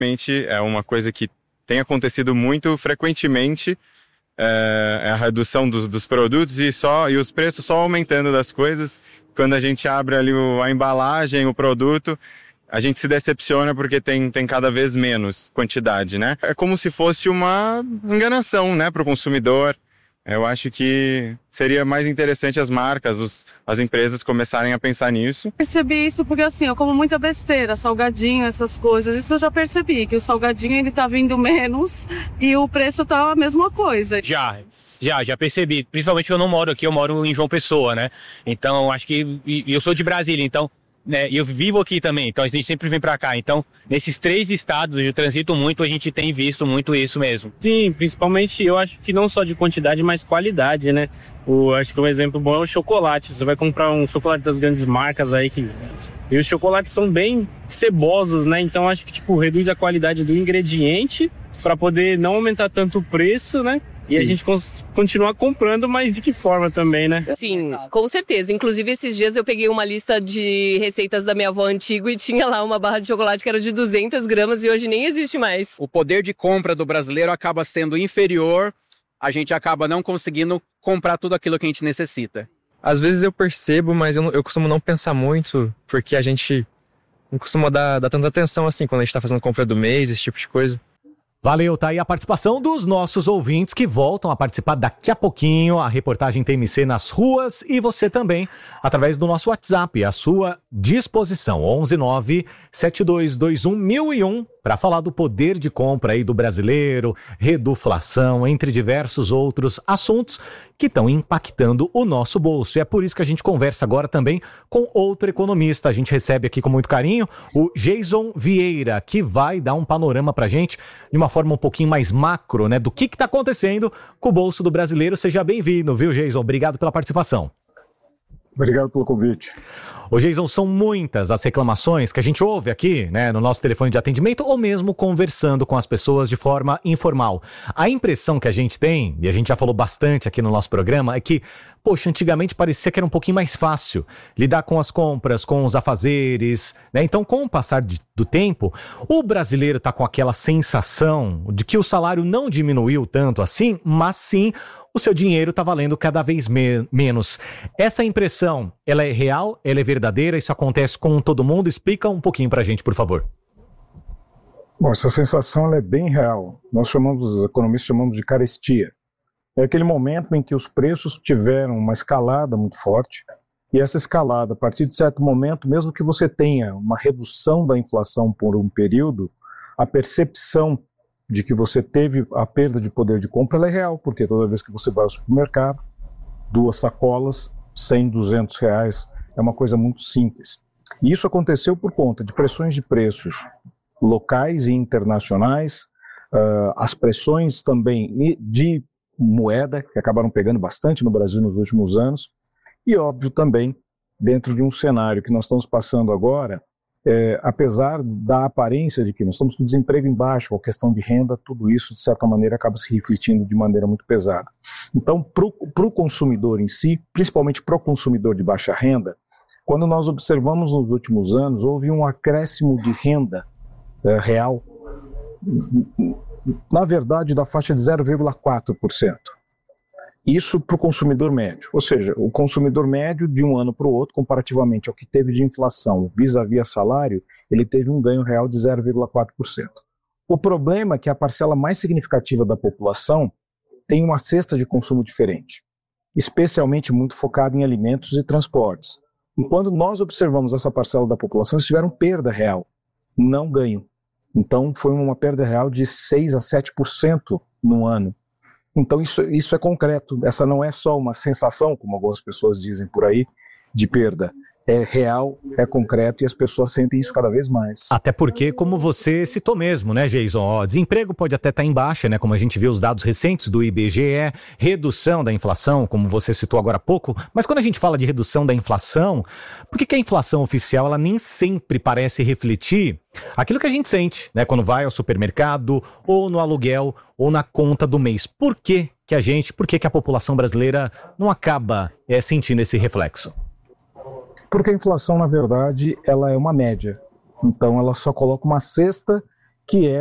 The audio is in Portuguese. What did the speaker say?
realmente é uma coisa que tem acontecido muito frequentemente, é a redução dos produtos e os preços só aumentando das coisas. Quando a gente abre ali a embalagem, o produto, a gente se decepciona porque tem cada vez menos quantidade, né? É como se fosse uma enganação, né, para o consumidor. Eu acho que seria mais interessante as marcas, as empresas começarem a pensar nisso. Percebi isso porque assim, eu como muita besteira, salgadinho, essas coisas. Isso eu já percebi, que o salgadinho ele tá vindo menos e o preço tá a mesma coisa. Já percebi. Principalmente eu não moro aqui, eu moro em João Pessoa, né? Então, acho que... E eu sou de Brasília, então... né, eu vivo aqui também, então a gente sempre vem pra cá. Então, nesses 3 estados eu transito muito, a gente tem visto muito isso mesmo. Sim, principalmente eu acho que não só de quantidade, mas qualidade, né? Acho que um exemplo bom é o chocolate. Você vai comprar um chocolate das grandes marcas aí e os chocolates são bem cebosos, né? Então acho que tipo reduz a qualidade do ingrediente para poder não aumentar tanto o preço, né? E a gente continuar comprando, mas de que forma também, né? Sim, com certeza. Inclusive, esses dias eu peguei uma lista de receitas da minha avó antiga e tinha lá uma barra de chocolate que era de 200 gramas e hoje nem existe mais. O poder de compra do brasileiro acaba sendo inferior, a gente acaba não conseguindo comprar tudo aquilo que a gente necessita. Às vezes eu percebo, mas eu costumo não pensar muito, porque a gente não costuma dar tanta atenção assim quando a gente tá fazendo compra do mês, esse tipo de coisa. Valeu, tá aí a participação dos nossos ouvintes que voltam a participar daqui a pouquinho. A reportagem TMC nas ruas e você também, através do nosso WhatsApp, à sua disposição. 119-7221-1001 para falar do poder de compra aí do brasileiro, reduflação, entre diversos outros assuntos que estão impactando o nosso bolso. E é por isso que a gente conversa agora também com outro economista. A gente recebe aqui com muito carinho o Jason Vieira, que vai dar um panorama pra gente de uma forma um pouquinho mais macro, né, do que está acontecendo com o bolso do brasileiro. Seja bem-vindo, viu, Jason? Obrigado pela participação. Obrigado pelo convite. Ô, Jason, são muitas as reclamações que a gente ouve aqui, né, no nosso telefone de atendimento ou mesmo conversando com as pessoas de forma informal. A impressão que a gente tem, e a gente já falou bastante aqui no nosso programa, é que, poxa, antigamente parecia que era um pouquinho mais fácil lidar com as compras, com os afazeres, né? Então, com o passar do tempo, o brasileiro tá com aquela sensação de que o salário não diminuiu tanto assim, mas sim o seu dinheiro está valendo cada vez menos. Essa impressão, ela é real? Ela é verdadeira? Isso acontece com todo mundo? Explica um pouquinho para a gente, por favor. Bom, essa sensação ela é bem real. Os economistas chamamos de carestia. É aquele momento em que os preços tiveram uma escalada muito forte, e essa escalada, a partir de certo momento, mesmo que você tenha uma redução da inflação por um período, a percepção de que você teve a perda de poder de compra, ela é real, porque toda vez que você vai ao supermercado, 2 sacolas, 100, 200 reais, é uma coisa muito simples. E isso aconteceu por conta de pressões de preços locais e internacionais, as pressões também de moeda, que acabaram pegando bastante no Brasil nos últimos anos, e óbvio também, dentro de um cenário que nós estamos passando agora, apesar da aparência de que nós estamos com desemprego em baixo, com a questão de renda, tudo isso, de certa maneira, acaba se refletindo de maneira muito pesada. Então, para o consumidor em si, principalmente para o consumidor de baixa renda, quando nós observamos nos últimos anos, houve um acréscimo de renda real, na verdade, da faixa de 0,4%. Isso para o consumidor médio, ou seja, o consumidor médio de um ano para o outro, comparativamente ao que teve de inflação vis-à-vis salário, ele teve um ganho real de 0,4%. O problema é que a parcela mais significativa da população tem uma cesta de consumo diferente, especialmente muito focada em alimentos e transportes. E quando nós observamos essa parcela da população, eles tiveram perda real, não ganho. Então foi uma perda real de 6 a 7% no ano. Então isso é concreto, essa não é só uma sensação, como algumas pessoas dizem por aí, de perda. É real, é concreto e as pessoas sentem isso cada vez mais. Até porque, como você citou mesmo, né, Jason? Desemprego pode até estar em baixa, né? Como a gente vê os dados recentes do IBGE, redução da inflação, como você citou agora há pouco. Mas quando a gente fala de redução da inflação, por que a inflação oficial ela nem sempre parece refletir aquilo que a gente sente, né? Quando vai ao supermercado, ou no aluguel, ou na conta do mês. Por que a população brasileira não acaba sentindo esse reflexo? Porque a inflação, na verdade, ela é uma média. Então, ela só coloca uma cesta que é